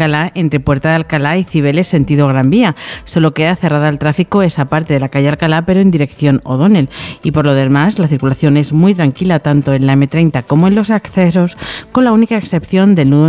Alcalá entre Puerta de Alcalá y Cibeles sentido Gran Vía. Solo queda cerrada al tráfico esa parte de la calle Alcalá, pero en dirección O'Donnell. Y por lo demás, la circulación es muy tranquila tanto en la M30 como en los accesos, con la única excepción del nudo